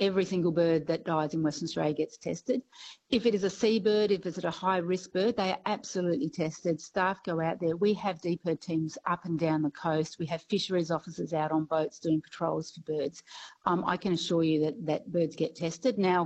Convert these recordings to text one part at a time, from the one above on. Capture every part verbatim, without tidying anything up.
every single bird that dies in Western Australia gets tested. If it is a seabird, if it's a high-risk bird, they are absolutely tested. Staff go out there. We have D PIRD teams up and down the coast. We have fisheries officers out on boats doing patrols for birds. Um, I can assure you that, that birds get tested. Now,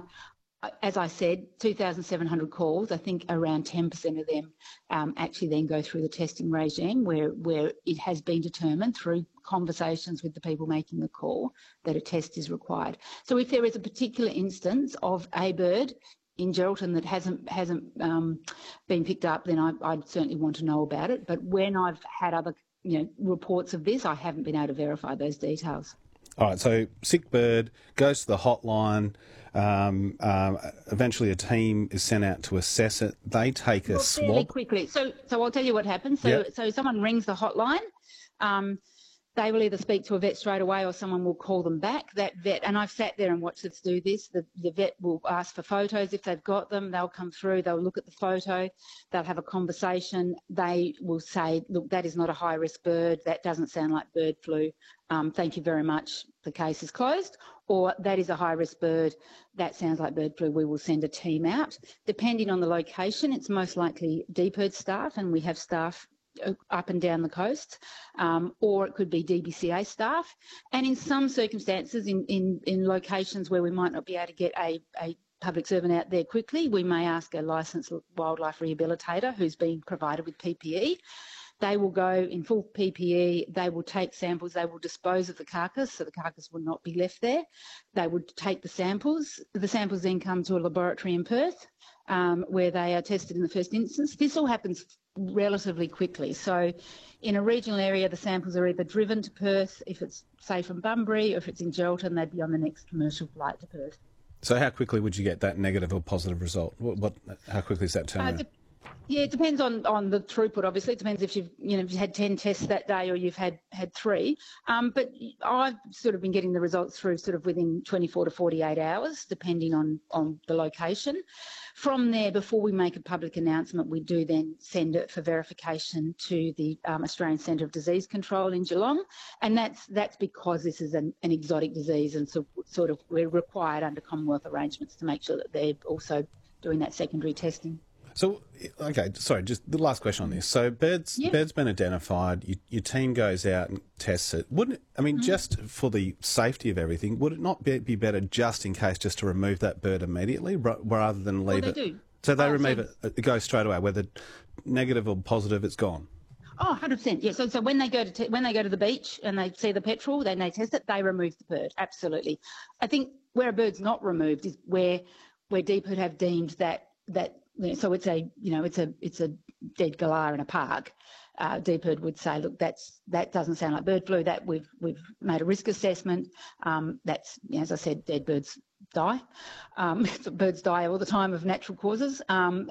as I said, two thousand seven hundred calls, I think around ten percent of them um, actually then go through the testing regime where, where it has been determined through conversations with the people making the call that a test is required. So if there is a particular instance of a bird in Geraldton that hasn't hasn't um, been picked up, then I, I'd certainly want to know about it. But when I've had other you know, reports of this, I haven't been able to verify those details. All right, so sick bird goes to the hotline. Um, um, eventually, a team is sent out to assess it. They take a well, swab. Fairly quickly. So, so I'll tell you what happens. So, Yep. so someone rings the hotline. Um, they will either speak to a vet straight away or someone will call them back. That vet, and I've sat there and watched us do this. The, the vet will ask for photos if they've got them. They'll come through. They'll look at the photo. They'll have a conversation. They will say, "Look, that is not a high-risk bird. That doesn't sound like bird flu. Um, thank you very much. The case is closed." Or that is a high-risk bird. That sounds like bird flu. We will send a team out. Depending on the location, it's most likely D PIRD staff, and we have staff up and down the coast, um, or it could be D B C A staff. And in some circumstances, in, in, in locations where we might not be able to get a, a public servant out there quickly, we may ask a licensed wildlife rehabilitator who's been provided with P P E. They will go in full P P E, they will take samples, they will dispose of the carcass, so the carcass will not be left there. They would take the samples. The samples then come to a laboratory in Perth um, where they are tested in the first instance. This all happens relatively quickly. So in a regional area, the samples are either driven to Perth, if it's, say, from Bunbury, or if it's in Geraldton, they'd be on the next commercial flight to Perth. So how quickly would you get that negative or positive result? What, what how quickly is that turnaround? Uh, Yeah, it depends on, on the throughput. Obviously, it depends if you've you know if you've had ten tests that day or you've had had three. Um, but I've sort of been getting the results through sort of within twenty-four to forty-eight hours, depending on on the location. From there, before we make a public announcement, we do then send it for verification to the um, Australian Centre of Disease Control in Geelong, and that's that's because this is an, an exotic disease, and so sort of we're required under Commonwealth arrangements to make sure that they're also doing that secondary testing. So, okay, sorry, just the last question on this. So, birds, Yeah. birds been identified. You, your team goes out and tests it. Wouldn't it, I mean, mm-hmm. just for the safety of everything, would it not be, be better just in case just to remove that bird immediately rather than leave well, they it? Do. So they oh, remove so... it, it goes straight away, whether negative or positive, it's gone. Oh, one hundred percent. Yeah. So, so when they go to te- when they go to the beach and they see the petrel, then they test it. They remove the bird. Absolutely. I think where a bird's not removed is where where D PIRD have deemed that that. So it's a, you know, it's a it's a dead galah in a park. Uh, D PIRD would say, look, that's that doesn't sound like bird flu. That we've we've made a risk assessment. Um, that's, as I said, dead birds die. Um, birds die all the time of natural causes. Um,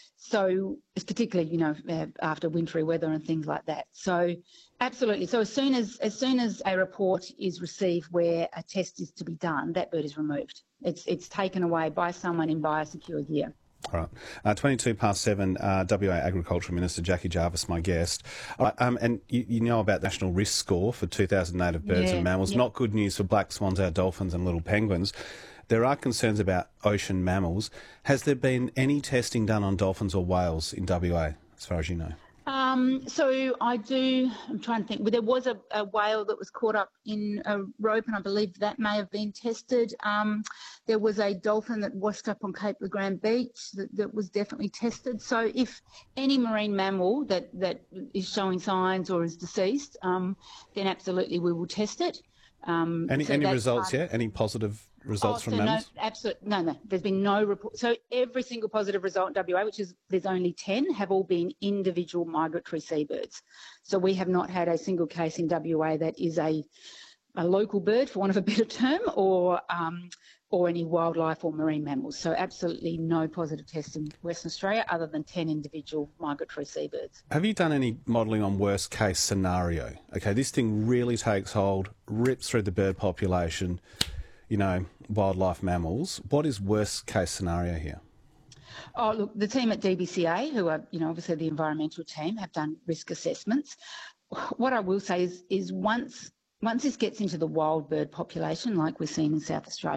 so it's particularly, you know, after wintry weather and things like that. So absolutely. So as soon as as soon as a report is received where a test is to be done, that bird is removed. It's it's taken away by someone in biosecure gear. All right. Uh, twenty-two past seven, uh, W A Agriculture Minister Jackie Jarvis, my guest. All right, um, and you, you know about the National Risk Score for two thousand native birds yeah, and mammals. Yeah. Not good news for black swans, our dolphins and little penguins. There are concerns about ocean mammals. Has there been any testing done on dolphins or whales in W A, as far as you know? Um, so I do, I'm trying to think, well, there was a, a whale that was caught up in a rope, and I believe that may have been tested. Um, there was a dolphin that washed up on Cape Le Grand Beach that, that was definitely tested. So if any marine mammal that, that is showing signs or is deceased, um, then absolutely we will test it. Um, any so any results yet? Any positive results oh, from so mammals? No, absolutely, no, no. There's been no report. So every single positive result in W A, which is there's only ten, have all been individual migratory seabirds. So we have not had a single case in W A that is a a local bird, for want of a better term, or um, or any wildlife or marine mammals. So absolutely no positive tests in Western Australia other than ten individual migratory seabirds. Have you done any modelling on worst case scenario? Okay, this thing really takes hold, rips through the bird population, you know, wildlife mammals. What is worst case scenario here? Oh, look, the team at D B C A, who are, you know, obviously the environmental team, have done risk assessments. What I will say is, is once once this gets into the wild bird population, like we're seeing in South Australia,